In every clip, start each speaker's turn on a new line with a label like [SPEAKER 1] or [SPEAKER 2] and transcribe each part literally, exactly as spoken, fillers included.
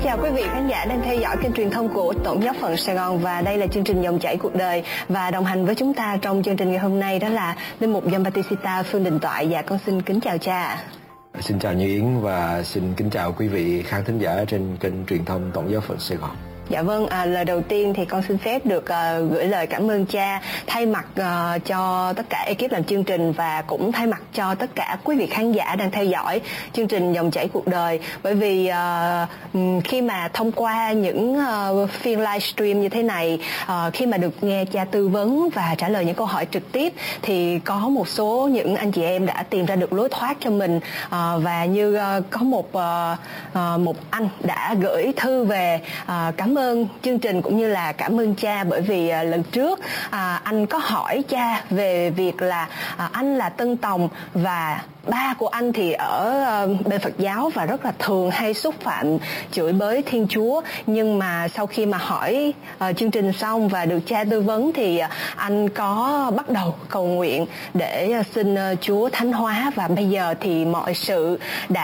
[SPEAKER 1] chào quý vị khán giả đang theo dõi kênh truyền thông của Tổng giáo phận Sài Gòn, và đây là chương trình Dòng chảy cuộc đời, và đồng hành với chúng ta trong chương trình ngày hôm nay đó là linh mục Giambattista Phương Đình Toại. Dạ, con xin kính chào cha.
[SPEAKER 2] Xin chào Như Yến và xin kính chào quý vị khán thính giả trên kênh truyền thông Tổng giáo phận Sài Gòn.
[SPEAKER 1] Dạ vâng, à, lời đầu tiên thì con xin phép được uh, gửi lời cảm ơn cha thay mặt uh, cho tất cả ekip làm chương trình, và cũng thay mặt cho tất cả quý vị khán giả đang theo dõi chương trình Dòng chảy cuộc đời. Bởi vì uh, khi mà thông qua những uh, phiên livestream như thế này, uh, khi mà được nghe cha tư vấn và trả lời những câu hỏi trực tiếp, thì có một số những anh chị em đã tìm ra được lối thoát cho mình. Uh, và như uh, có một uh, uh, một anh đã gửi thư về uh, cảm Cảm ơn chương trình cũng như là cảm ơn cha, bởi vì à, lần trước à, anh có hỏi cha về việc là à, anh là Tân Tòng và ba của anh thì ở uh, bên Phật giáo và rất là thường hay xúc phạm chửi bới Thiên Chúa. Nhưng mà sau khi mà hỏi uh, chương trình xong và được cha tư vấn thì uh, anh có bắt đầu cầu nguyện để uh, xin uh, Chúa thánh hóa, và bây giờ thì mọi sự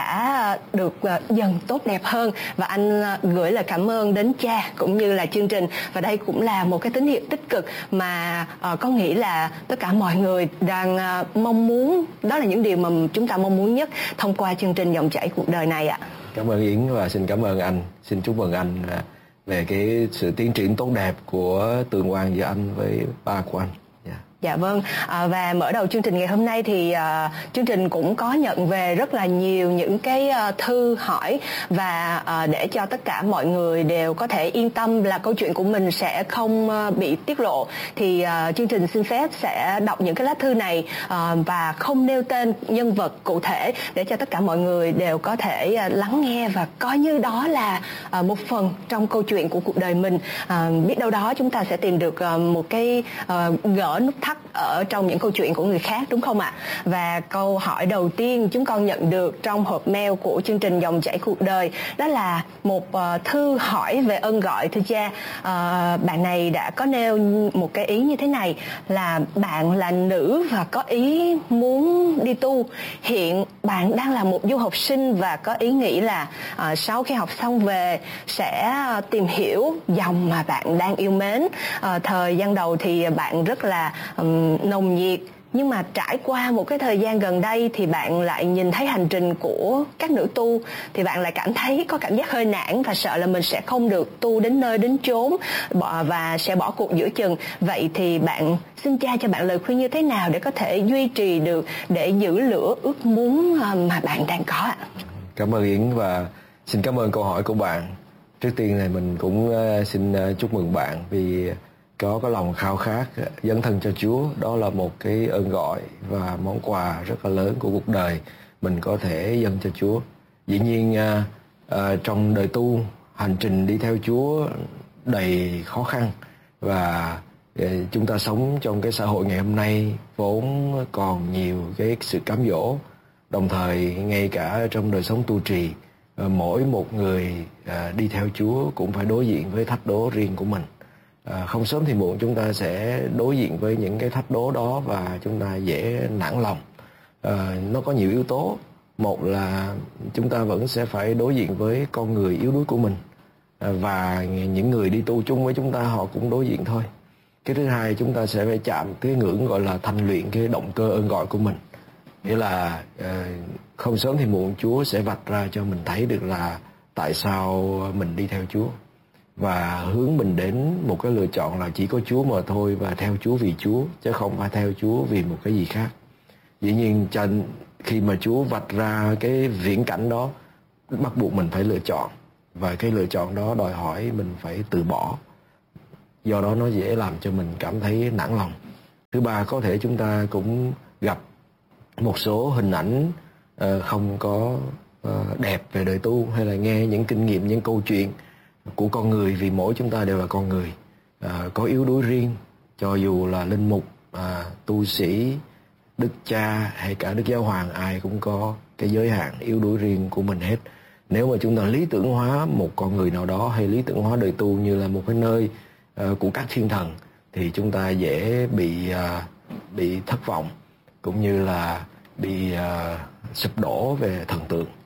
[SPEAKER 1] đã uh, được uh, dần tốt đẹp hơn. Và anh uh, gửi lời cảm ơn đến cha cũng như là chương trình, và đây cũng là một cái tín hiệu tích cực mà uh, có nghĩ là tất cả mọi người đang uh, mong muốn. Đó là những điều mà chúng ta mong muốn nhất thông qua chương trình Dòng chảy cuộc đời này ạ.
[SPEAKER 2] Cảm ơn Yến và xin cảm ơn anh. Xin chúc mừng anh về cái sự tiến triển tốt đẹp của tương quan giữa anh với ba của anh. Yeah.
[SPEAKER 1] Dạ vâng, à, và mở đầu chương trình ngày hôm nay thì à, chương trình cũng có nhận về rất là nhiều những cái à, thư hỏi, và à, để cho tất cả mọi người đều có thể yên tâm là câu chuyện của mình sẽ không à, bị tiết lộ, thì à, chương trình xin phép sẽ đọc những cái lá thư này à, và không nêu tên nhân vật cụ thể, để cho tất cả mọi người đều có thể à, lắng nghe và coi như đó là à, một phần trong câu chuyện của cuộc đời mình. À, biết đâu đó chúng ta sẽ tìm được à, một cái à, gỡ nút thắt ở trong những câu chuyện của người khác, đúng không ạ? Và câu hỏi đầu tiên chúng con nhận được trong hộp mail của chương trình Dòng chảy cuộc đời đó là một uh, thư hỏi về ơn gọi. Thưa cha, uh, bạn này đã có nêu một cái ý như thế này là bạn là nữ và có ý muốn đi tu. Hiện bạn đang là một du học sinh và có ý nghĩ là uh, sau khi học xong về sẽ tìm hiểu dòng mà bạn đang yêu mến. Uh, thời gian đầu thì bạn rất là um, nồng nhiệt, nhưng mà trải qua một cái thời gian gần đây thì bạn lại nhìn thấy hành trình của các nữ tu, thì bạn lại cảm thấy có cảm giác hơi nản và sợ là mình sẽ không được tu đến nơi đến chốn và sẽ bỏ cuộc giữa chừng. Vậy thì bạn xin cha cho bạn lời khuyên như thế nào để có thể duy trì được, để giữ lửa ước muốn mà bạn đang có ạ?
[SPEAKER 2] Cảm ơn Yến và xin cảm ơn câu hỏi của bạn. Trước tiên này mình cũng xin chúc mừng bạn vì có cái lòng khao khát dấn thân cho Chúa. Đó là một cái ơn gọi và món quà rất là lớn của cuộc đời mình có thể dâng cho Chúa. Dĩ nhiên à, à, trong đời tu, hành trình đi theo Chúa đầy khó khăn, và à, chúng ta sống trong cái xã hội ngày hôm nay vốn còn nhiều cái sự cám dỗ. Đồng thời ngay cả trong đời sống tu trì, à, mỗi một người à, đi theo Chúa cũng phải đối diện với thách đố riêng của mình. À, không sớm thì muộn chúng ta sẽ đối diện với những cái thách đố đó và chúng ta dễ nản lòng. À, nó có nhiều yếu tố. Một là chúng ta vẫn sẽ phải đối diện với con người yếu đuối của mình, à, và những người đi tu chung với chúng ta họ cũng đối diện thôi. Cái thứ hai, chúng ta sẽ phải chạm cái ngưỡng gọi là thanh luyện cái động cơ ơn gọi của mình. Nghĩa là à, không sớm thì muộn Chúa sẽ vạch ra cho mình thấy được là tại sao mình đi theo Chúa, và hướng mình đến một cái lựa chọn là chỉ có Chúa mà thôi, và theo Chúa vì Chúa chứ không phải theo Chúa vì một cái gì khác. Dĩ nhiên khi mà Chúa vạch ra cái viễn cảnh đó, bắt buộc mình phải lựa chọn, và cái lựa chọn đó đòi hỏi mình phải từ bỏ. Do đó nó dễ làm cho mình cảm thấy nản lòng. Thứ ba, có thể chúng ta cũng gặp một số hình ảnh không có đẹp về đời tu, hay là nghe những kinh nghiệm, những câu chuyện của con người, vì mỗi chúng ta đều là con người, à, có yếu đuối riêng. Cho dù là linh mục, à, tu sĩ, đức cha hay cả đức giáo hoàng, ai cũng có cái giới hạn yếu đuối riêng của mình hết. Nếu mà chúng ta lý tưởng hóa một con người nào đó, hay lý tưởng hóa đời tu như là một cái nơi à, của các thiên thần, thì chúng ta dễ bị à, bị thất vọng, cũng như là bị à, sụp đổ về thần tượng.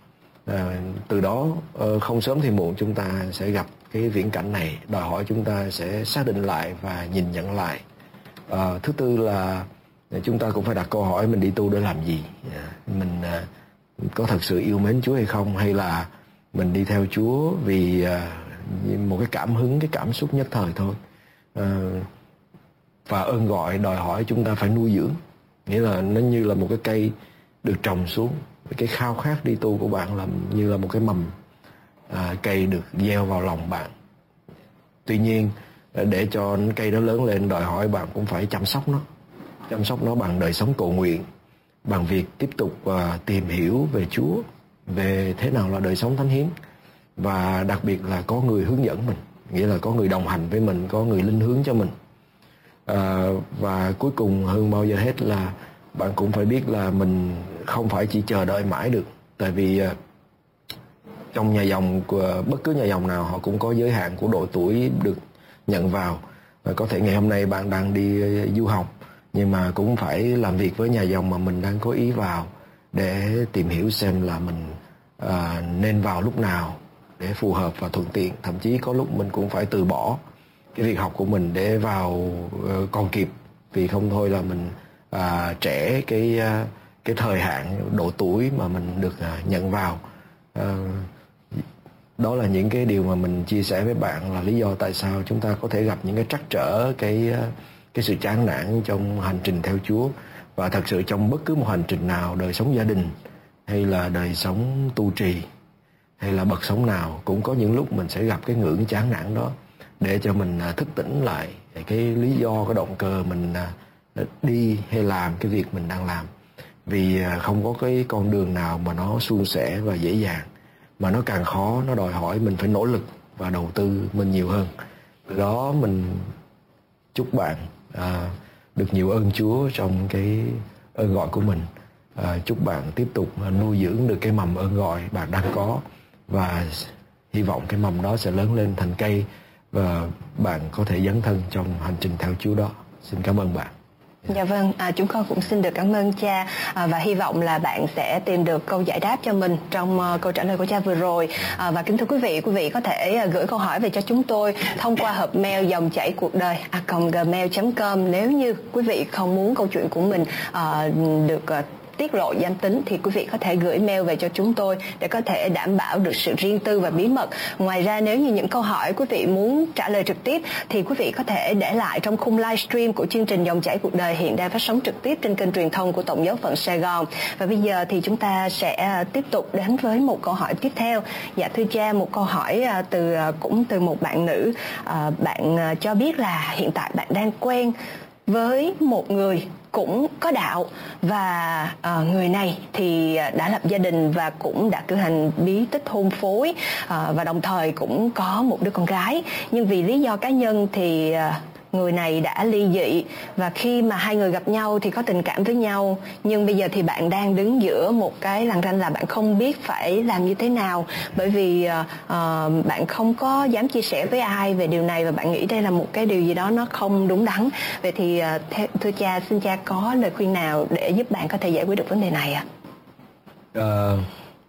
[SPEAKER 2] À, từ đó không sớm thì muộn chúng ta sẽ gặp cái viễn cảnh này, đòi hỏi chúng ta sẽ xác định lại và nhìn nhận lại. À, thứ tư là chúng ta cũng phải đặt câu hỏi mình đi tu để làm gì, mình à, có thật sự yêu mến Chúa hay không, hay là mình đi theo Chúa vì à, một cái cảm hứng, cái cảm xúc nhất thời thôi. À, và ơn gọi đòi hỏi chúng ta phải nuôi dưỡng, nghĩa là nó như là một cái cây được trồng xuống. Cái khao khát đi tu của bạn là như là một cái mầm à, cây được gieo vào lòng bạn. Tuy nhiên để cho cây đó lớn lên đòi hỏi bạn cũng phải chăm sóc nó, chăm sóc nó bằng đời sống cầu nguyện, bằng việc tiếp tục uh, tìm hiểu về Chúa, về thế nào là đời sống thánh hiến, và đặc biệt là có người hướng dẫn mình, nghĩa là có người đồng hành với mình, có người linh hướng cho mình. Uh, và cuối cùng hơn bao giờ hết là bạn cũng phải biết là mình không phải chỉ chờ đợi mãi được, tại vì uh, trong nhà dòng của bất cứ nhà dòng nào họ cũng có giới hạn của độ tuổi được nhận vào. Và có thể ngày hôm nay bạn đang đi du học, nhưng mà cũng phải làm việc với nhà dòng mà mình đang có ý vào, để tìm hiểu xem là mình à, nên vào lúc nào để phù hợp và thuận tiện. Thậm chí có lúc mình cũng phải từ bỏ cái việc học của mình để vào uh, còn kịp, vì không thôi là mình à, trẻ cái uh, cái thời hạn độ tuổi mà mình được uh, nhận vào. Uh, đó là những cái điều mà mình chia sẻ với bạn, là lý do tại sao chúng ta có thể gặp những cái trắc trở, cái cái sự chán nản trong hành trình theo Chúa. Và thật sự trong bất cứ một hành trình nào, đời sống gia đình hay là đời sống tu trì hay là bậc sống nào, cũng có những lúc mình sẽ gặp cái ngưỡng chán nản đó, để cho mình thức tỉnh lại cái lý do, cái động cơ mình đi hay làm cái việc mình đang làm. Vì không có cái con đường nào mà nó suôn sẻ và dễ dàng, mà nó càng khó, nó đòi hỏi mình phải nỗ lực và đầu tư mình nhiều hơn. Từ đó mình chúc bạn à, được nhiều ơn Chúa trong cái ơn gọi của mình. À, chúc bạn tiếp tục nuôi dưỡng được cái mầm ơn gọi bạn đang có, và hy vọng cái mầm đó sẽ lớn lên thành cây và bạn có thể dấn thân trong hành trình theo Chúa đó. Xin cảm ơn bạn.
[SPEAKER 1] Dạ vâng, à, chúng con cũng xin được cảm ơn cha, à, và hy vọng là bạn sẽ tìm được câu giải đáp cho mình trong uh, câu trả lời của cha vừa rồi. À, và kính thưa quý vị, quý vị có thể uh, gửi câu hỏi về cho chúng tôi thông qua hộp mail dòng chảy cuộc đời a còng gmail chấm com. Nếu như quý vị không muốn câu chuyện của mình uh, được uh, tiết lộ danh tính thì quý vị có thể gửi mail về cho chúng tôi để có thể đảm bảo được sự riêng tư và bí mật. Ngoài ra, nếu như những câu hỏi quý vị muốn trả lời trực tiếp thì quý vị có thể để lại trong khung livestream của chương trình Dòng chảy cuộc đời hiện đang phát sóng trực tiếp trên kênh truyền thông của Tổng giáo phận Sài Gòn. Và bây giờ thì chúng ta sẽ tiếp tục đến với một câu hỏi tiếp theo. Dạ thưa cha, một câu hỏi từ cũng từ một bạn nữ. À, bạn cho biết là hiện tại bạn đang quen với một người cũng có đạo, và uh, người này thì đã lập gia đình và cũng đã cử hành bí tích hôn phối, uh, và đồng thời cũng có một đứa con gái. Nhưng vì lý do cá nhân thì uh, người này đã ly dị, và khi mà hai người gặp nhau thì có tình cảm với nhau, nhưng bây giờ thì bạn đang đứng giữa một cái lằn ranh là bạn không biết phải làm như thế nào, bởi vì uh, uh, bạn không có dám chia sẻ với ai về điều này, và bạn nghĩ đây là một cái điều gì đó nó không đúng đắn. Vậy thì uh, th- thưa cha, xin cha có lời khuyên nào để giúp bạn có thể giải quyết được vấn đề này ạ? À?
[SPEAKER 2] Uh,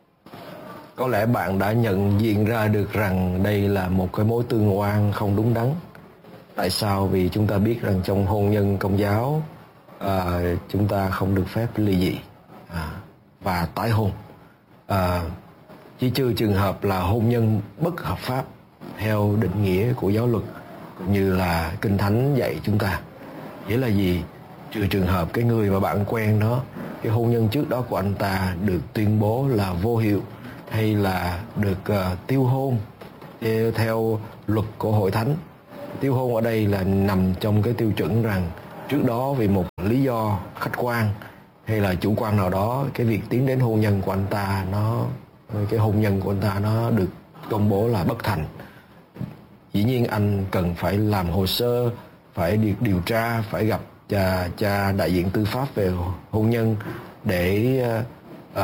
[SPEAKER 2] có lẽ bạn đã nhận diện ra được rằng đây là một cái mối tương oan không đúng đắn. Tại sao? Vì chúng ta biết rằng trong hôn nhân Công giáo à, chúng ta không được phép ly dị à, và tái hôn, à, chỉ trừ trường hợp là hôn nhân bất hợp pháp theo định nghĩa của giáo luật cũng như là Kinh Thánh dạy chúng ta. Nghĩa là gì? Trừ trường hợp cái người mà bạn quen đó, cái hôn nhân trước đó của anh ta được tuyên bố là vô hiệu, hay là được uh, tiêu hôn theo luật của Hội Thánh. Tiêu hôn ở đây là nằm trong cái tiêu chuẩn rằng trước đó vì một lý do khách quan hay là chủ quan nào đó, cái việc tiến đến hôn nhân của anh ta nó cái hôn nhân của anh ta nó được công bố là bất thành. Dĩ nhiên anh cần phải làm hồ sơ, phải điều, điều tra, phải gặp cha, cha đại diện tư pháp về hôn nhân để uh,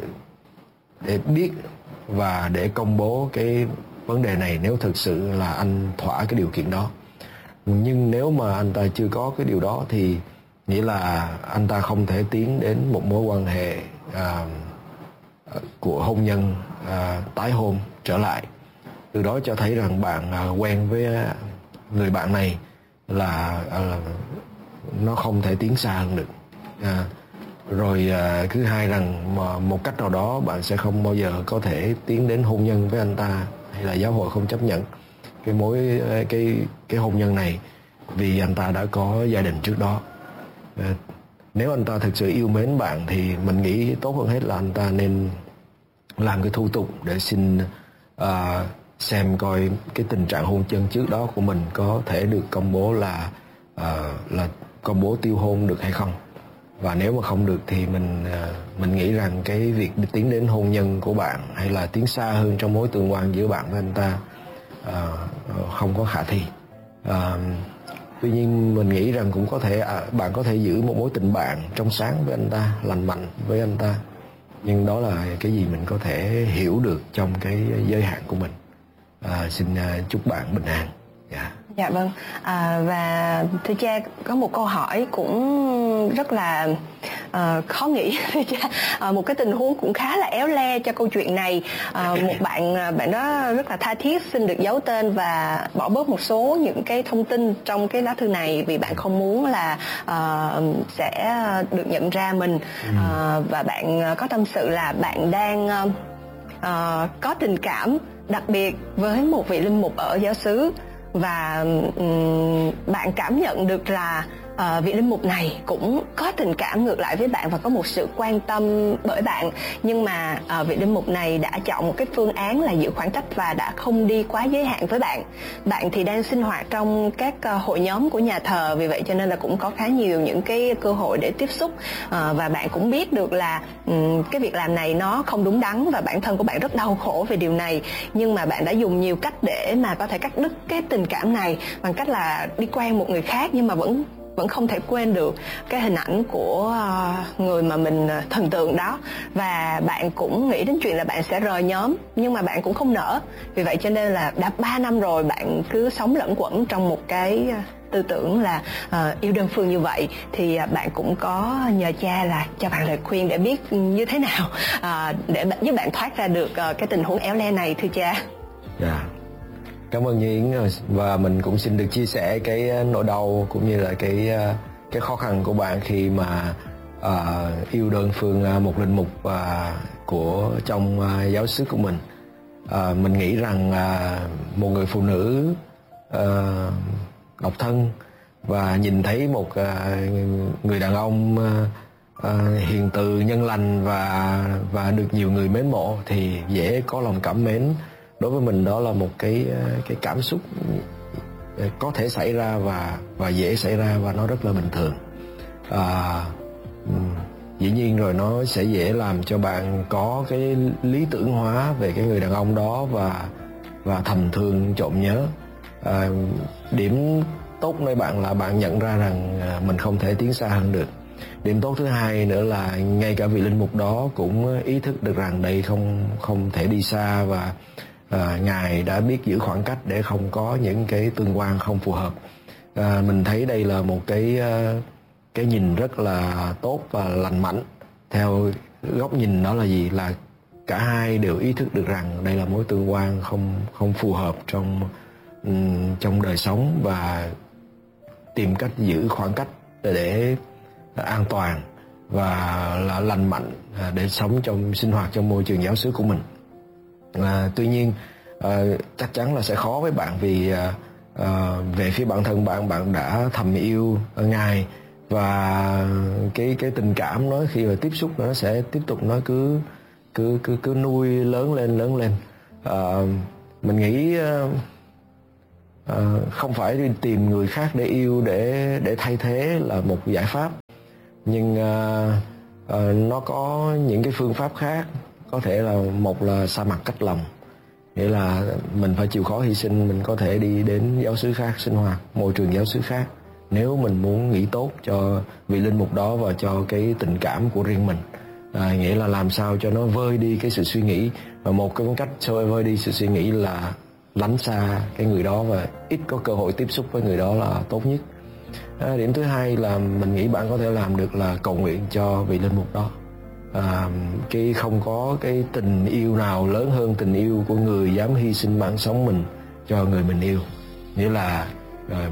[SPEAKER 2] để biết và để công bố cái vấn đề này nếu thực sự là anh thỏa cái điều kiện đó. Nhưng nếu mà anh ta chưa có cái điều đó thì nghĩa là anh ta không thể tiến đến một mối quan hệ à, của hôn nhân à, tái hôn trở lại. Từ đó cho thấy rằng bạn à, quen với người bạn này là, là nó không thể tiến xa hơn được. À, rồi à, thứ hai rằng mà một cách nào đó bạn sẽ không bao giờ có thể tiến đến hôn nhân với anh ta, hay là giáo hội không chấp nhận cái mối cái cái hôn nhân này vì anh ta đã có gia đình trước đó. À, nếu anh ta thực sự yêu mến bạn thì mình nghĩ tốt hơn hết là anh ta nên làm cái thủ tục để xin uh, xem coi cái tình trạng hôn nhân trước đó của mình có thể được công bố là uh, là công bố tiêu hôn được hay không. Và nếu mà không được thì mình uh, mình nghĩ rằng cái việc tiến đến hôn nhân của bạn hay là tiến xa hơn trong mối tương quan giữa bạn với anh ta uh, không có khả thi. Uh, Tuy nhiên mình nghĩ rằng cũng có thể à, bạn có thể giữ một mối tình bạn trong sáng với anh ta, lành mạnh với anh ta. Nhưng đó là cái gì mình có thể hiểu được trong cái giới hạn của mình. À, xin uh, chúc bạn bình an. Yeah.
[SPEAKER 1] Dạ vâng. À, và thưa cha, có một câu hỏi cũng rất là uh, khó nghĩ. Thưa cha, uh, một cái tình huống cũng khá là éo le cho câu chuyện này. Uh, một bạn bạn đó rất là tha thiết xin được giấu tên và bỏ bớt một số những cái thông tin trong cái lá thư này vì bạn không muốn là uh, sẽ được nhận ra mình. Uh, và bạn có tâm sự là bạn đang uh, uh, có tình cảm đặc biệt với một vị linh mục ở giáo xứ. Và um, bạn cảm nhận được là uh, vị linh mục này cũng có tình cảm ngược lại với bạn và có một sự quan tâm bởi bạn. Nhưng mà uh, vị linh mục này đã chọn một cái phương án là giữ khoảng cách và đã không đi quá giới hạn với bạn. Bạn thì đang sinh hoạt trong các uh, hội nhóm của nhà thờ, vì vậy cho nên là cũng có khá nhiều những cái cơ hội để tiếp xúc. Uh, và bạn cũng biết được là um, cái việc làm này nó không đúng đắn và bản thân của bạn rất đau khổ về điều này. Nhưng mà bạn đã dùng nhiều cách để mà có thể cắt đứt cái tình cảm này bằng cách là đi quen một người khác, nhưng mà vẫn vẫn không thể quên được cái hình ảnh của người mà mình thần tượng đó. Và bạn cũng nghĩ đến chuyện là bạn sẽ rời nhóm, nhưng mà bạn cũng không nỡ. Vì vậy cho nên là đã ba năm rồi bạn cứ sống lẫn quẩn trong một cái tư tưởng là uh, yêu đơn phương như vậy. Thì uh, bạn cũng có nhờ cha là cho bạn lời khuyên để biết như thế nào uh, để giúp bạn thoát ra được uh, cái tình huống éo le này, thưa cha.
[SPEAKER 2] Dạ. Yeah. Cảm ơn Như Yến, và mình cũng xin được chia sẻ cái nỗi đau cũng như là cái cái khó khăn của bạn khi mà uh, yêu đơn phương một linh mục uh, của trong uh, giáo xứ của mình. Uh, mình nghĩ rằng uh, một người phụ nữ uh, độc thân và nhìn thấy một uh, người đàn ông uh, uh, hiền từ, nhân lành và và được nhiều người mến mộ thì dễ có lòng cảm mến. Đối với mình đó là một cái cái cảm xúc có thể xảy ra và và dễ xảy ra và nó rất là bình thường. À, dĩ nhiên rồi nó sẽ dễ làm cho bạn có cái lý tưởng hóa về cái người đàn ông đó và và thầm thương trộm nhớ. À, điểm tốt nơi bạn là bạn nhận ra rằng mình không thể tiến xa hơn được. Điểm tốt thứ hai nữa là ngay cả vị linh mục đó cũng ý thức được rằng đây không không thể đi xa và À, Ngài đã biết giữ khoảng cách để không có những cái tương quan không phù hợp. À, mình thấy đây là một cái cái nhìn rất là tốt và lành mạnh. Theo góc nhìn đó là gì? Là cả hai đều ý thức được rằng đây là mối tương quan không không phù hợp trong um, trong đời sống và tìm cách giữ khoảng cách để, để an toàn và là lành mạnh để sống trong sinh hoạt trong môi trường giáo xứ của mình. À, tuy nhiên à, chắc chắn là sẽ khó với bạn vì à, à, về phía bản thân bạn bạn đã thầm yêu Ngài và cái cái tình cảm nó khi mà tiếp xúc nó sẽ tiếp tục nó cứ cứ cứ cứ nuôi lớn lên lớn lên. À, mình nghĩ à, à, không phải đi tìm người khác để yêu để để thay thế là một giải pháp, nhưng à, à, nó có những cái phương pháp khác. Có thể là một là xa mặt cách lòng, nghĩa là mình phải chịu khó hy sinh, mình có thể đi đến giáo xứ khác sinh hoạt, môi trường giáo xứ khác nếu mình muốn nghĩ tốt cho vị linh mục đó và cho cái tình cảm của riêng mình. À, nghĩa là làm sao cho nó vơi đi cái sự suy nghĩ, và một cái cách vơi đi sự suy nghĩ là lánh xa cái người đó và ít có cơ hội tiếp xúc với người đó là tốt nhất. À, điểm thứ hai là mình nghĩ bạn có thể làm được là cầu nguyện cho vị linh mục đó. à, cái không có cái tình yêu nào lớn hơn tình yêu của người dám hy sinh mạng sống mình cho người mình yêu. Nghĩa là à,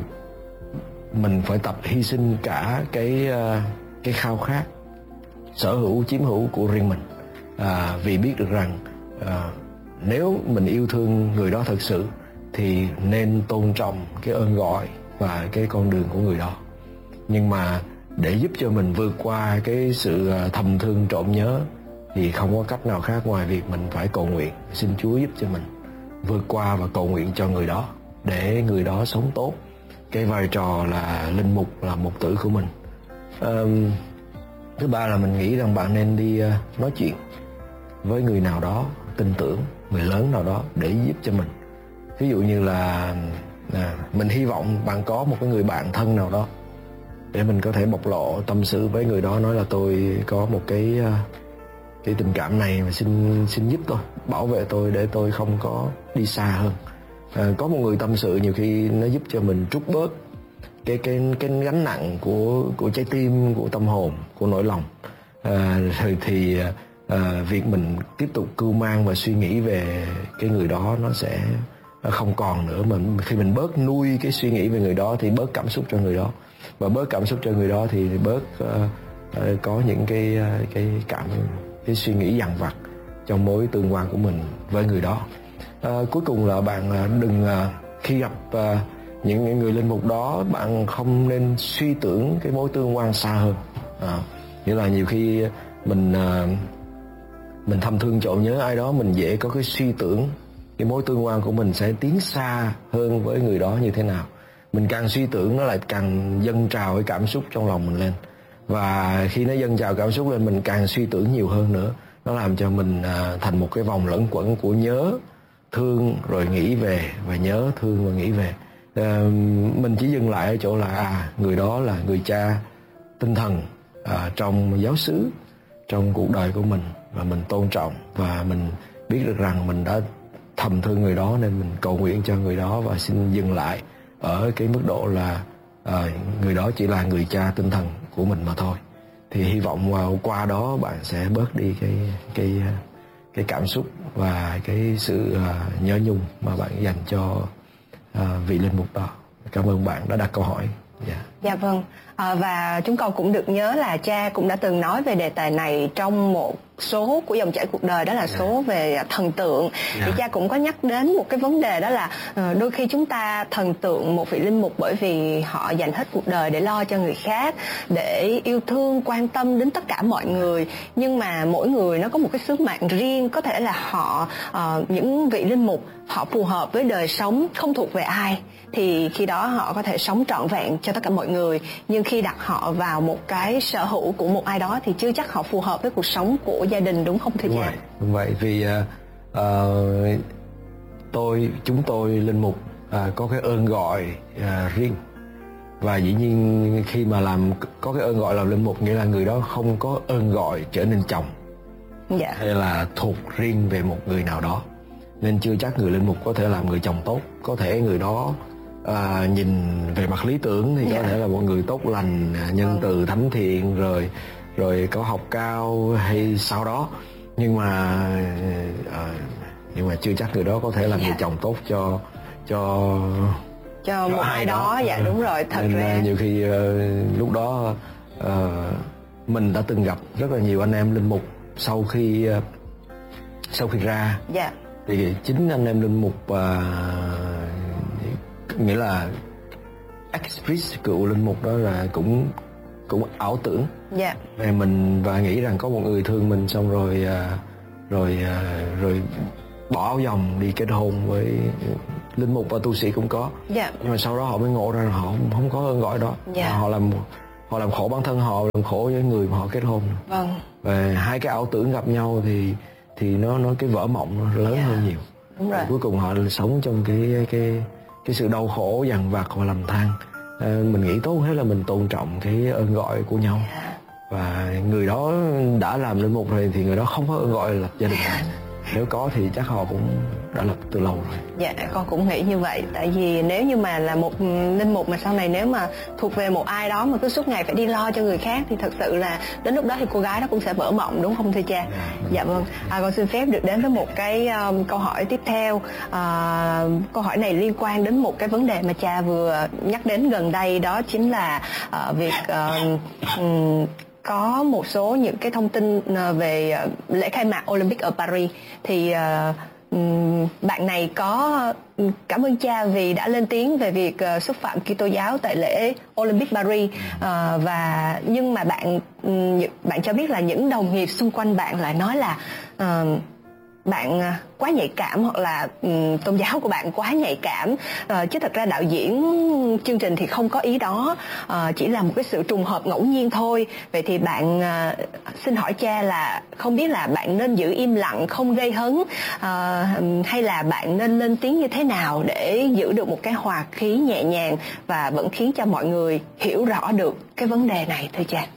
[SPEAKER 2] mình phải tập hy sinh cả cái à, cái khao khát sở hữu chiếm hữu của riêng mình, à, vì biết được rằng à, nếu mình yêu thương người đó thật sự thì nên tôn trọng cái ơn gọi và cái con đường của người đó. Nhưng mà để giúp cho mình vượt qua cái sự thầm thương trộm nhớ thì không có cách nào khác ngoài việc mình phải cầu nguyện, xin Chúa giúp cho mình vượt qua và cầu nguyện cho người đó để người đó sống tốt cái vai trò là linh mục, là mục tử của mình. à, Thứ ba là mình nghĩ rằng bạn nên đi nói chuyện với người nào đó tin tưởng, người lớn nào đó để giúp cho mình. Ví dụ như là à, mình hy vọng bạn có một cái người bạn thân nào đó để mình có thể bộc lộ tâm sự với người đó, nói là tôi có một cái cái tình cảm này mà xin xin giúp tôi, bảo vệ tôi để tôi không có đi xa hơn. À, có một người tâm sự nhiều khi nó giúp cho mình trút bớt cái cái cái gánh nặng của của trái tim, của tâm hồn, của nỗi lòng. À, rồi thì à, việc mình tiếp tục cưu mang và suy nghĩ về cái người đó nó sẽ không còn nữa. Mà khi mình bớt nuôi cái suy nghĩ về người đó thì bớt cảm xúc cho người đó, và bớt cảm xúc cho người đó thì bớt uh, uh, có những cái uh, cái cảm cái suy nghĩ dằn vặt trong mối tương quan của mình với người đó. Uh, cuối cùng là bạn uh, đừng uh, khi gặp uh, những người linh mục đó, bạn không nên suy tưởng cái mối tương quan xa hơn. À, nghĩa là nhiều khi mình uh, mình thầm thương trộm nhớ ai đó, mình dễ có cái suy tưởng cái mối tương quan của mình sẽ tiến xa hơn với người đó như thế nào. Mình càng suy tưởng nó lại càng dâng trào cái cảm xúc trong lòng mình lên, và khi nó dâng trào cảm xúc lên mình càng suy tưởng nhiều hơn nữa. Nó làm cho mình à, thành một cái vòng lẫn quẩn của nhớ thương rồi nghĩ về, và nhớ thương và nghĩ về. à, Mình chỉ dừng lại ở chỗ là à, người đó là người cha tinh thần à, trong giáo xứ, trong cuộc đời của mình, và mình tôn trọng và mình biết được rằng mình đã thầm thương người đó nên mình cầu nguyện cho người đó, và xin dừng lại ở cái mức độ là à, người đó chỉ là người cha tinh thần của mình mà thôi. Thì hy vọng uh, qua đó bạn sẽ bớt đi cái cái cái cảm xúc và cái sự uh, nhớ nhung mà bạn dành cho uh, vị linh mục đó. Cảm ơn bạn đã đặt câu hỏi. Yeah.
[SPEAKER 1] Dạ vâng, à, và chúng con cũng được nhớ là cha cũng đã từng nói về đề tài này trong một số của dòng chảy cuộc đời, đó là yeah. số về thần tượng. Yeah. Thì cha cũng có nhắc đến một cái vấn đề, đó là uh, đôi khi chúng ta thần tượng một vị linh mục bởi vì họ dành hết cuộc đời để lo cho người khác, để yêu thương, quan tâm đến tất cả mọi người. Nhưng mà mỗi người nó có một cái sứ mạng riêng, có thể là họ uh, những vị linh mục họ phù hợp với đời sống không thuộc về ai, thì khi đó họ có thể sống trọn vẹn cho tất cả mọi người. Nhưng khi đặt họ vào một cái sở hữu của một ai đó thì chưa chắc họ phù hợp với cuộc sống của gia đình, đúng không thưa cha?
[SPEAKER 2] Đúng vậy, vì uh, uh, tôi chúng tôi linh mục uh, có cái ơn gọi uh, riêng, và dĩ nhiên khi mà làm có cái ơn gọi làm linh mục nghĩa là người đó không có ơn gọi trở nên chồng,
[SPEAKER 1] dạ.
[SPEAKER 2] hay là thuộc riêng về một người nào đó, nên chưa chắc người linh mục có thể làm người chồng tốt. Có thể người đó à, nhìn về mặt lý tưởng thì yeah. có thể là một người tốt lành, nhân từ, thánh thiện, rồi rồi có học cao hay sau đó, nhưng mà à, nhưng mà chưa chắc người đó có thể làm yeah. người chồng tốt cho cho
[SPEAKER 1] cho một ai đó. đó. Dạ đúng rồi, thật
[SPEAKER 2] nên
[SPEAKER 1] ra
[SPEAKER 2] nhiều khi uh, lúc đó uh, mình đã từng gặp rất là nhiều anh em linh mục sau khi uh, sau khi ra.
[SPEAKER 1] Dạ.
[SPEAKER 2] Thì chính anh em linh mục uh, nghĩa là ex-priest, cựu linh mục đó là cũng cũng ảo tưởng
[SPEAKER 1] dạ.
[SPEAKER 2] về mình và nghĩ rằng có một người thương mình, xong rồi uh, rồi uh, rồi bỏ áo dòng đi kết hôn với linh mục và tu sĩ cũng có.
[SPEAKER 1] Dạ.
[SPEAKER 2] Nhưng mà sau đó họ mới ngộ ra là họ không, không có ơn gọi đó.
[SPEAKER 1] Dạ.
[SPEAKER 2] Họ làm họ làm khổ bản thân họ, làm khổ với người mà họ kết hôn.
[SPEAKER 1] Vâng.
[SPEAKER 2] Và hai cái ảo tưởng gặp nhau thì thì nó nó cái vỡ mộng nó lớn yeah. hơn nhiều.
[SPEAKER 1] Đúng rồi.
[SPEAKER 2] Cuối cùng họ sống trong cái cái cái sự đau khổ dằn vặt và lầm than. À, mình nghĩ tốt hết là mình tôn trọng cái ơn gọi của nhau. Yeah. Và người đó đã làm linh mục rồi thì người đó không có ơn gọi lập gia đình. Yeah. Nếu có thì chắc họ cũng đã lập từ lâu rồi.
[SPEAKER 1] Dạ, con cũng nghĩ như vậy. Tại vì nếu như mà là một linh mục mà sau này nếu mà thuộc về một ai đó mà cứ suốt ngày phải đi lo cho người khác thì thật sự là đến lúc đó thì cô gái đó cũng sẽ vỡ mộng, đúng không thưa cha?
[SPEAKER 2] Dạ,
[SPEAKER 1] dạ vâng. À, con xin phép được đến với một cái um, câu hỏi tiếp theo. À, câu hỏi này liên quan đến một cái vấn đề mà cha vừa nhắc đến gần đây, đó chính là uh, việc uh, um, có một số những cái thông tin về lễ khai mạc Olympic ở Paris. Thì uh, bạn này có cảm ơn cha vì đã lên tiếng về việc uh, xúc phạm Kitô giáo tại lễ Olympic Paris, uh, và nhưng mà bạn um, bạn cho biết là những đồng nghiệp xung quanh bạn lại nói là uh, bạn quá nhạy cảm, hoặc là um, tôn giáo của bạn quá nhạy cảm, uh, chứ thật ra đạo diễn chương trình thì không có ý đó, uh, chỉ là một cái sự trùng hợp ngẫu nhiên thôi. Vậy thì bạn uh, xin hỏi cha là không biết là bạn nên giữ im lặng không gây hấn, uh, hay là bạn nên lên tiếng như thế nào để giữ được một cái hòa khí nhẹ nhàng và vẫn khiến cho mọi người hiểu rõ được cái vấn đề này thưa cha?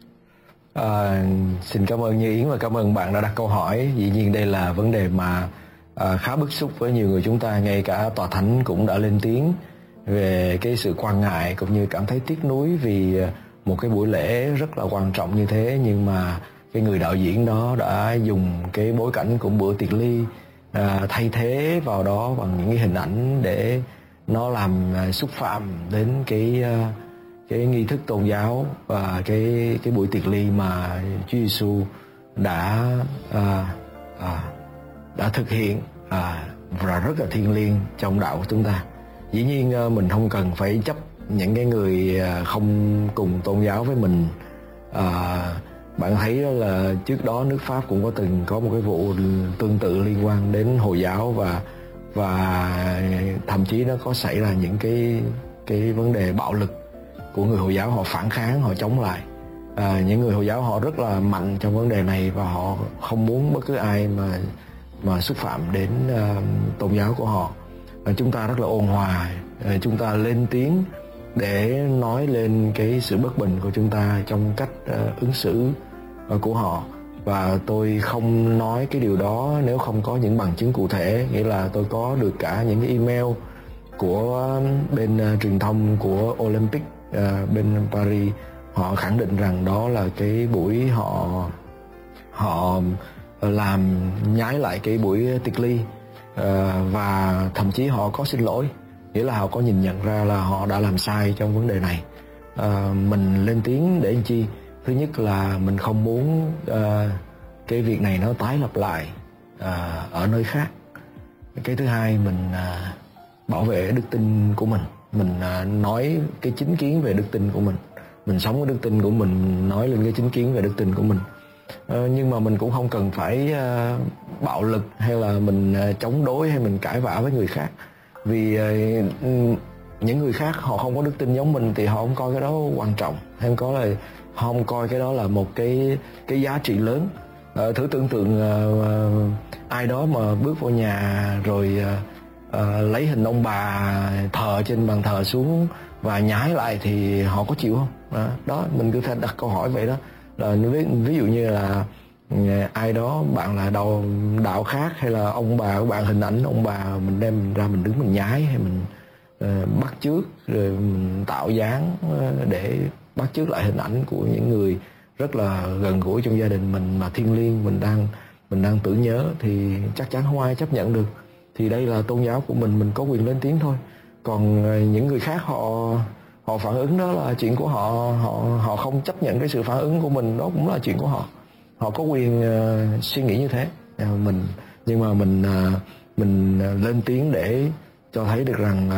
[SPEAKER 2] À, xin cảm ơn Như Yến và cảm ơn bạn đã đặt câu hỏi. Dĩ nhiên đây là vấn đề mà à, khá bức xúc với nhiều người chúng ta. Ngay cả Tòa Thánh cũng đã lên tiếng về cái sự quan ngại cũng như cảm thấy tiếc nuối vì một cái buổi lễ rất là quan trọng như thế, nhưng mà cái người đạo diễn đó đã dùng cái bối cảnh của bữa tiệc ly à, thay thế vào đó bằng những cái hình ảnh để nó làm à, xúc phạm đến cái à, cái nghi thức tôn giáo và cái cái buổi tiệc ly mà Chúa Giêsu đã à, à, đã thực hiện à, và rất là thiêng liêng trong đạo của chúng ta. Dĩ nhiên à, mình không cần phải chấp những cái người à, không cùng tôn giáo với mình. À, bạn thấy đó là trước đó nước Pháp cũng có từng có một cái vụ tương tự liên quan đến Hồi giáo, và và thậm chí nó có xảy ra những cái cái vấn đề bạo lực của người Hồi giáo. Họ phản kháng, họ chống lại. À, những người Hồi giáo họ rất là mạnh trong vấn đề này và họ không muốn bất cứ ai mà mà xúc phạm đến uh, tôn giáo của họ. À, chúng ta rất là ôn hòa, à, chúng ta lên tiếng để nói lên cái sự bất bình của chúng ta trong cách uh, ứng xử uh, của họ. Và tôi không nói cái điều đó nếu không có những bằng chứng cụ thể, nghĩa là tôi có được cả những cái email của bên uh, truyền thông của Olympic uh, bên Paris. Họ khẳng định rằng đó là cái buổi họ họ làm nhái lại cái buổi tiệc ly, uh, và thậm chí họ có xin lỗi, nghĩa là họ có nhìn nhận ra là họ đã làm sai trong vấn đề này. Uh, mình lên tiếng để làm chi? Thứ nhất là mình không muốn uh, cái việc này nó tái lặp lại uh, ở nơi khác. Cái thứ hai, mình uh, bảo vệ đức tin của mình. Mình uh, nói cái chính kiến về đức tin của mình. Mình sống cái đức tin của mình, nói lên cái chính kiến về đức tin của mình. Uh, nhưng mà mình cũng không cần phải uh, bạo lực hay là mình uh, chống đối hay mình cãi vã với người khác. Vì uh, những người khác họ không có đức tin giống mình thì họ không coi cái đó quan trọng, hay có là họ không coi cái đó là một cái cái giá trị lớn. Uh, thử tưởng tượng uh, uh, ai đó mà bước vào nhà rồi uh, uh, lấy hình ông bà thờ trên bàn thờ xuống và nhái lại thì họ có chịu không? Đó, đó mình cứ phải đặt câu hỏi vậy đó. Là ví, ví dụ như là ai đó, bạn là đạo đạo khác hay là ông bà của bạn, hình ảnh ông bà mình đem ra mình đứng mình nhái hay mình uh, bắt chước rồi mình tạo dáng uh, để bắt chước lại hình ảnh của những người rất là gần gũi trong gia đình mình mà thiêng liêng mình đang mình đang tưởng nhớ, thì chắc chắn không ai chấp nhận được. Thì đây là tôn giáo của mình, mình có quyền lên tiếng thôi. Còn uh, những người khác họ họ phản ứng đó là chuyện của họ, họ họ không chấp nhận cái sự phản ứng của mình, đó cũng là chuyện của họ. Họ có quyền uh, suy nghĩ như thế. Uh, mình nhưng mà mình uh, mình uh, lên tiếng để cho thấy được rằng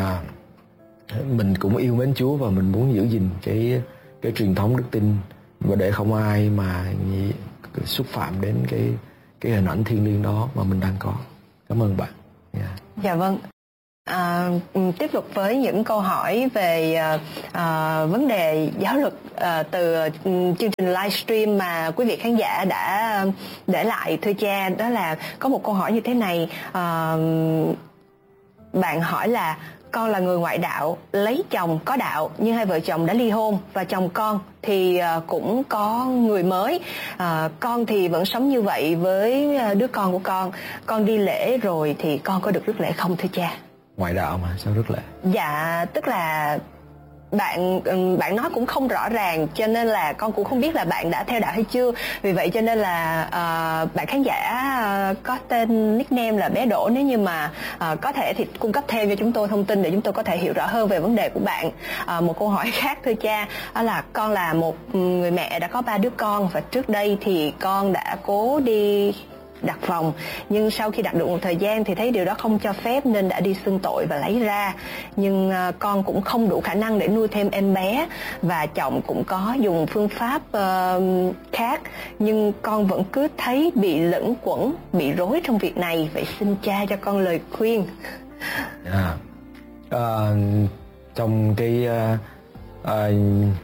[SPEAKER 2] uh, mình cũng yêu mến Chúa và mình muốn giữ gìn cái cái truyền thống đức tin, và để không ai mà xúc phạm đến cái cái hình ảnh thiêng liêng đó mà mình đang có. Cảm ơn bạn. Yeah.
[SPEAKER 1] Dạ vâng. À, tiếp tục với những câu hỏi về à, vấn đề giáo luật à, từ chương trình livestream mà quý vị khán giả đã để lại thưa cha. Đó là có một câu hỏi như thế này. À, bạn hỏi là con là người ngoại đạo, lấy chồng có đạo nhưng hai vợ chồng đã ly hôn và chồng con thì cũng có người mới. À, con thì vẫn sống như vậy với đứa con của con. Con đi lễ rồi thì con có được rước lễ không thưa cha?
[SPEAKER 2] Ngoại đạo mà sao rước lễ?
[SPEAKER 1] Dạ, tức là bạn bạn nói cũng không rõ ràng, cho nên là con cũng không biết là bạn đã theo đạo hay chưa. Vì vậy cho nên là uh, bạn khán giả uh, có tên nickname là bé Đỗ, nếu như mà uh, có thể thì cung cấp thêm cho chúng tôi thông tin để chúng tôi có thể hiểu rõ hơn về vấn đề của bạn. Uh, một câu hỏi khác thưa cha, đó là con là một người mẹ đã có ba đứa con và trước đây thì con đã cố đi đặt phòng, nhưng sau khi đặt được một thời gian thì thấy điều đó không cho phép nên đã đi xưng tội và lấy ra. Nhưng uh, con cũng không đủ khả năng để nuôi thêm em bé và chồng cũng có dùng phương pháp uh, khác, nhưng con vẫn cứ thấy bị lẫn quẩn, bị rối trong việc này. Vậy xin cha cho con lời khuyên.
[SPEAKER 2] À, uh, trong cái uh, uh,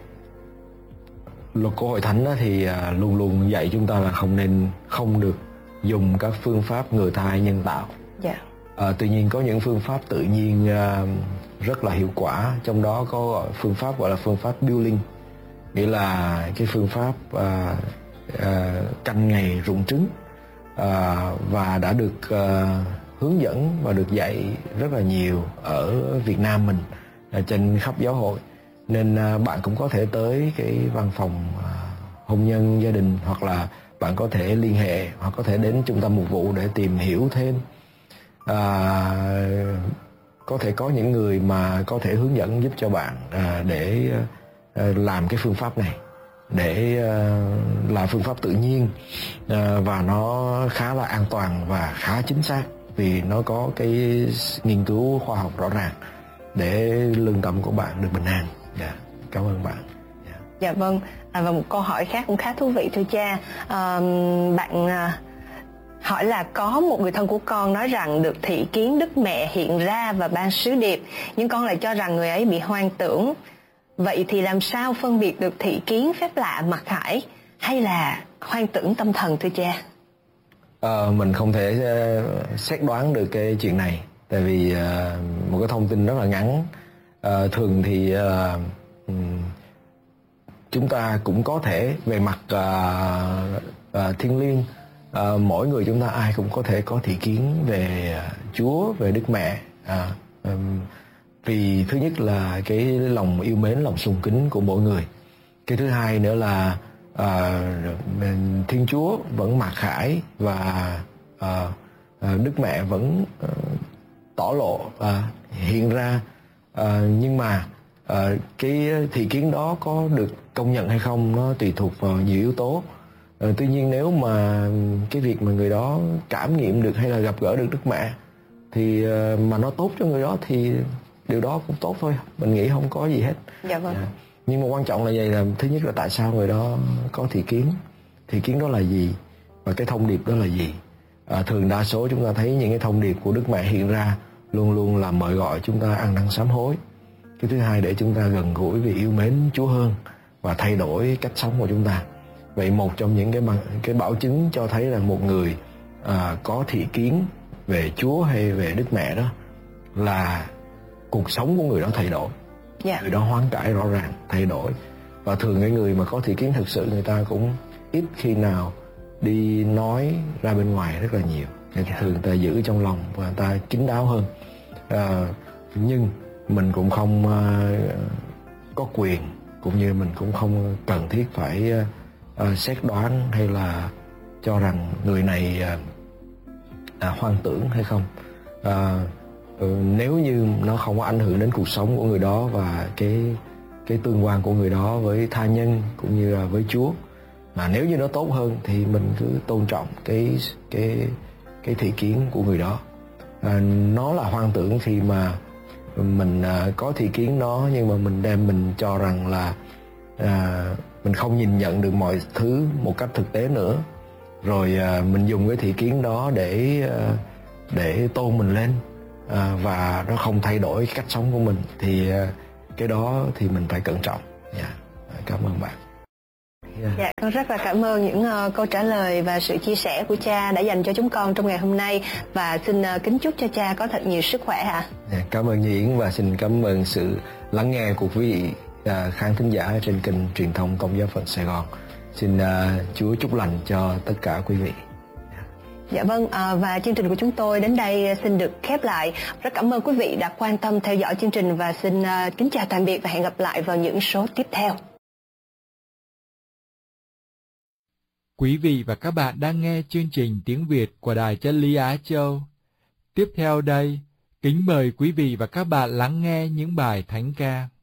[SPEAKER 2] luật của Hội Thánh thì uh, luôn luôn dạy chúng ta là không nên không được dùng các phương pháp ngừa thai nhân tạo.
[SPEAKER 1] Yeah.
[SPEAKER 2] À, tuy nhiên có những phương pháp tự nhiên uh, rất là hiệu quả, trong đó có gọi phương pháp gọi là phương pháp Building, nghĩa là cái phương pháp uh, uh, canh ngày rụng trứng, uh, và đã được uh, hướng dẫn và được dạy rất là nhiều ở Việt Nam mình, uh, trên khắp giáo hội. Nên uh, bạn cũng có thể tới cái văn phòng uh, hôn nhân gia đình, hoặc là bạn có thể liên hệ hoặc có thể đến trung tâm mục vụ để tìm hiểu thêm. À, có thể có những người mà có thể hướng dẫn giúp cho bạn à, để à, làm cái phương pháp này, để à, là phương pháp tự nhiên, à, và nó khá là an toàn và khá chính xác, vì nó có cái nghiên cứu khoa học rõ ràng để lương tâm của bạn được bình an. Yeah. Cảm ơn bạn. Yeah.
[SPEAKER 1] Dạ vâng. À, và một câu hỏi khác cũng khá thú vị thưa cha. À, bạn à, hỏi là có một người thân của con nói rằng được thị kiến Đức Mẹ hiện ra và ban sứ điệp, nhưng con lại cho rằng người ấy bị hoang tưởng. Vậy thì làm sao phân biệt được thị kiến phép lạ mặc khải hay là hoang tưởng tâm thần thưa cha?
[SPEAKER 2] À, mình không thể uh, xét đoán được cái chuyện này, tại vì uh, một cái thông tin rất là ngắn. Uh, thường thì uh, um, chúng ta cũng có thể về mặt uh, uh, thiêng liêng, uh, mỗi người chúng ta ai cũng có thể có thị kiến về uh, Chúa, về Đức Mẹ, uh, um, vì thứ nhất là cái lòng yêu mến, lòng sùng kính của mỗi người. Cái thứ hai nữa là uh, Thiên Chúa vẫn mặc khải và uh, uh, Đức Mẹ vẫn uh, tỏ lộ, uh, hiện ra, uh, nhưng mà uh, cái thị kiến đó có được công nhận hay không nó tùy thuộc vào nhiều yếu tố. Uh, tuy nhiên nếu mà cái việc mà người đó cảm nghiệm được hay là gặp gỡ được Đức Mẹ thì uh, mà nó tốt cho người đó thì điều đó cũng tốt thôi, mình nghĩ không có gì hết.
[SPEAKER 1] Dạ vâng.
[SPEAKER 2] Yeah. Nhưng mà quan trọng là vậy, là thứ nhất là tại sao người đó có thị kiến, thị kiến đó là gì và cái thông điệp đó là gì. À, thường đa số chúng ta thấy những cái thông điệp của Đức Mẹ hiện ra luôn luôn là mời gọi chúng ta ăn năn sám hối. Cái thứ hai để chúng ta gần gũi vì yêu mến Chúa hơn và thay đổi cách sống của chúng ta. Vậy một trong những cái bằng, cái bảo chứng cho thấy là một người à, có thị kiến về Chúa hay về Đức Mẹ đó là cuộc sống của người đó thay đổi. Yeah. Người đó hoán cải rõ ràng, thay đổi. Và thường cái người mà có thị kiến thực sự người ta cũng ít khi nào đi nói ra bên ngoài rất là nhiều. Yeah. Thường người ta giữ trong lòng và người ta kín đáo hơn. À, nhưng mình cũng không uh, có quyền, cũng như mình cũng không cần thiết phải uh, uh, xét đoán hay là cho rằng người này uh, uh, hoang tưởng hay không. Uh, Ừ, nếu như nó không có ảnh hưởng đến cuộc sống của người đó và cái cái tương quan của người đó với tha nhân cũng như là với Chúa, mà nếu như nó tốt hơn thì mình cứ tôn trọng cái cái cái thị kiến của người đó. À, nó là hoang tưởng khi mà mình à, có thị kiến đó nhưng mà mình đem mình cho rằng là à, mình không nhìn nhận được mọi thứ một cách thực tế nữa, rồi à, mình dùng cái thị kiến đó để à, để tôn mình lên. À, và nó không thay đổi cách sống của mình thì uh, cái đó thì mình phải cẩn trọng. Yeah. Cảm ơn bạn. Yeah.
[SPEAKER 1] Dạ, con rất là cảm ơn những uh, câu trả lời và sự chia sẻ của cha đã dành cho chúng con trong ngày hôm nay, và xin uh, kính chúc cho cha có thật nhiều sức khỏe ạ.
[SPEAKER 2] Yeah, cảm ơn Nhi Yến và xin cảm ơn sự lắng nghe của quý vị uh, khán thính giả trên kênh truyền thông Công giáo phận Sài Gòn. Xin uh, Chúa chúc lành cho tất cả quý vị.
[SPEAKER 1] Dạ vâng, à, và chương trình của chúng tôi đến đây xin được khép lại. Rất cảm ơn quý vị đã quan tâm theo dõi chương trình, và xin uh, kính chào tạm biệt và hẹn gặp lại vào những số tiếp theo.
[SPEAKER 3] Quý vị và các bạn đang nghe chương trình tiếng Việt của Đài Chân Lý Á Châu. Tiếp theo đây, kính mời quý vị và các bạn lắng nghe những bài thánh ca.